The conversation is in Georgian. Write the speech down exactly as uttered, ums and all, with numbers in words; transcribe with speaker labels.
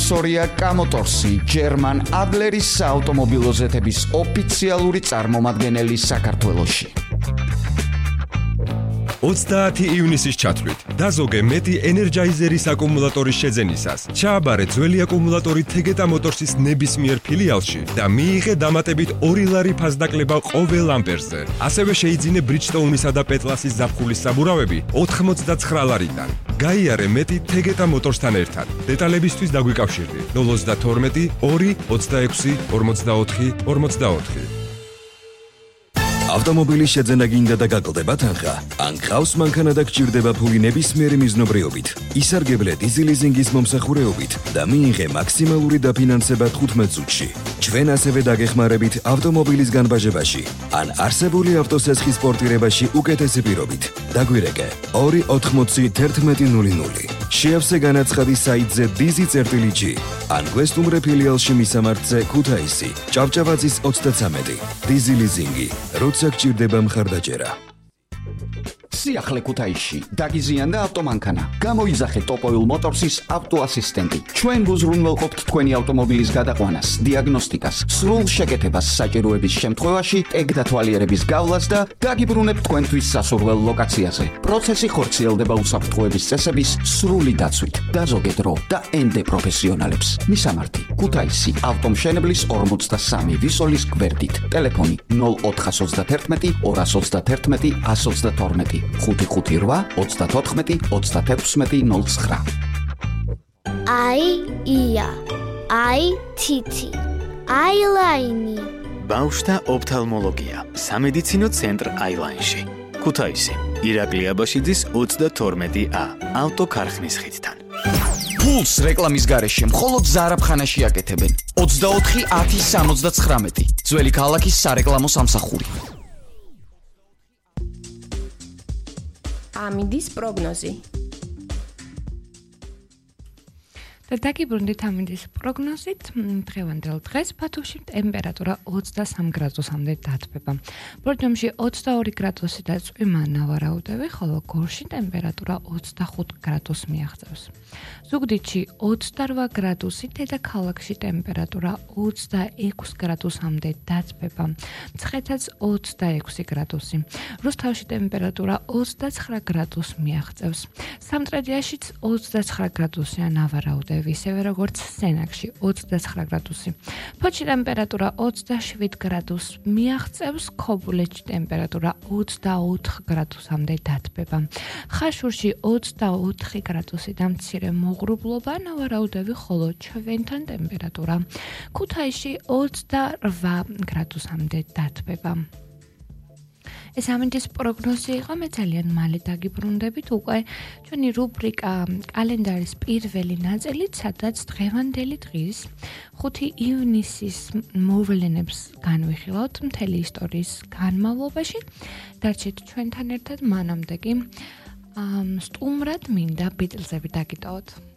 Speaker 1: სპონსორია კამოტორსი, German Adleris საავტომობილო ზეთების ოფიციალური წარმომადგენელი საქართველოში.
Speaker 2: ოცდაათი ივნისის ჩათვლით დაზოგე მეტი ენერჯაიზერის აკუმულატორის შეძენისას. ჩააბარე ძველი აკუმულატორი თეგეტა მოტორსის ნებისმიერ ფილიალში და მიიღე დამატებით ორი ლარი ფასდაკლება ყოველ ამპერზე. ასევე შეიძინე Bridgestone-ისა და Petlas-ის ზაფხულის საბურავები ოთხმოცდაცხრა ლარიდან. გაიარე მეტი თეგეტა მოტორსთან ერთად. დეტალებისთვის დაგვიკავშირდი ნულ ოცდათორმეტი ორი ოცდაექვსი ორმოცდაოთხი ორმოცდაოთხი.
Speaker 3: ავტომობილის შეძენა გინდა და გაკლდება თანხა. ან გყავს მანქანა და გჭირდება ფული ნებისმიერი მიზნობრიობით. ისარგებლე დიზელიზინგის მომსახურეობით და მიიღე მაქსიმალური დაფინანსება თხუთმეტ წუთში. ჩვენ ასევე დაგეხმარებით ავტომობილის განბაჟებაში ან არსებული ავტოსესხის პორტირებაში უკეთესი პირობით. დაგვირეკე ორი ოთხმოცი თერთმეტი ნული ნული. შეავსე განაცხადი საიტზე dizi.gi ან გვესტუმრე ფილიალში მისამართზე ქუთაისი, ჭავჭავაძის ოცდათვრამეტი. დიზელიზინგი როცა გჭირდება მხარდაჭერა.
Speaker 1: სიახლე ქუთაისში დაგიზიანდა ავტომანქანა. გამოიძახე ტოპოილ მოტორსის ავტოასისტენტი. ჩვენ გუზრუნველყოფთ თქვენი ავტომობილის გადაყვანას, დიაგნოსტიკას, სრულ შეკეთებას საჭიროების შემთხვევაში, ეგ დათვალიერების გავლას და დაგიბრუნებთ თქვენთვის სასურველ ლოკაციაზე. პროცესი ხორციელდება უსაფრთხოების წესების სრული დაცვით. დაზოგე დრო და ენდე პროფესიონალებს. მისამართი: ქუთაისი, ავტომშენებლის ორმოცდასამი ვისოლის გვერდით. ტელეფონი ნულ ოთხას ოცდათერთმეტი ორას ოცდათერთმეტი ას ოცდათორმეტი. ხუთი ხუთი რვა ოცდათოთხმეტი ოცდათექვსმეტი ნულ ცხრა.
Speaker 4: აი ია აი თითი აილაინი
Speaker 5: ბავშვთა ოფთალმოლოგია სამედიცინო ცენტრ აილაინში ქუთაისი ირაკლი აბაშიძის ოცდათორმეტი ა ავტოქარხნის ხიდთან.
Speaker 1: ფულს რეკლამის გარეშე მხოლოდ ზარაფხანაში აკეთებენ. ოცდაოთხი ათი სამოცდაცხრამეტი ძველი ქალაქის სარეკლამო სამსახური.
Speaker 6: ამინდის პროგნოზი. და დაგიბრუნდით ამინდის პროგნოზით. დღევანდელ დღეს ბათუმში ტემპერატურა ოცდასამ გრადუსამდე დათბება. ბორჯომში ოცდაორი გრადუსი და წვიმა ნავარაუდები, ხოლო გორში ტემპერატურა ოცდახუთ გრადუსს მიაღწევს. ზუგდიდში ოცდარვა გრადუსი, დედაქალაქში ტემპერატურა ოცდაექვსი გრადუსამდე დათბება. მცხეთაც ოცდაექვსი გრადუსი. რუსთავში ტემპერატურა ოცდაცხრა გრადუსს მიაღწევს. სამტრედიაშიც ოცდაცხრა გრადუსია ნავარაუდები. ისევე როგორც სენაკში ოცდაცხრა გრადუსი. ფოთში ტემპერატურა ოცდაშვიდ გრადუსს მიაღწევს, ქობულეთში ტემპერატურა ოცდაოთხ გრადუსამდე დათბება. ხაშურში ოცდაოთხი გრადუსი და მცირე მოღრუბლობა ნავარაუდები, ხოლო ჩვენთან ტემპერატურა ქუთაისში ოცდარვა გრადუსამდე დათბება. ეს ამინდის პროგნოზი იყო, მე ძალიან მალე დაგიბრუნდებით უკვე ჩვენი რუბრიკა კალენდარის პირველი ნაწილით, სადაც დღევანდელი დღის ხუთი ივნისის მოვლენებს განვიხილავთ მთელი ისტორიის განმავლობაში. დარჩეთ ჩვენთან ერთად, მანამდე კი სტუმრად მინდა ბიტლზები დაგიტოვოთ.